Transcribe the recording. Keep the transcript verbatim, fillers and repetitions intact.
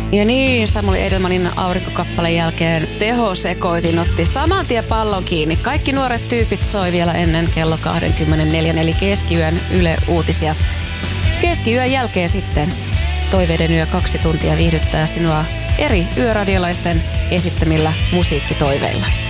Ja niin, Samuli Edelmanin aurinkokappaleen jälkeen tehosekoitin otti saman tien pallon kiinni. Kaikki nuoret tyypit soi vielä ennen kello kaksikymmentäneljä, eli keskiyön Yle Uutisia. Keskiyön jälkeen sitten Toiveiden yö kaksi tuntia viihdyttää sinua eri yöradiolaisten esittämillä musiikkitoiveilla.